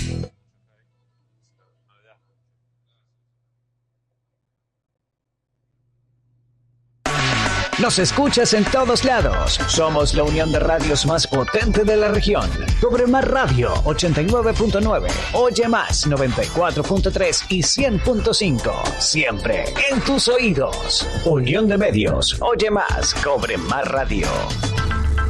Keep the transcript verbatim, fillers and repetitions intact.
Nos escuchas en todos lados. Somos la unión de radios más potente de la región. Cobre Más Radio ochenta y nueve punto nueve, Oye Más noventa y cuatro punto tres y cien punto cinco. Siempre en tus oídos. Unión de medios. Oye Más, Cobre Más Radio.